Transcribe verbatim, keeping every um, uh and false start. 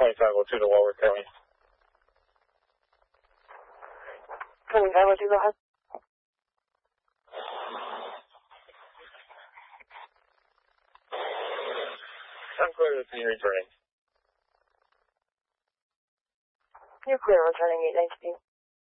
twenty-five oh two to Walworth County. twenty-five oh two, go ahead. I'm clear to see returning. You're clear returning eight nineteen.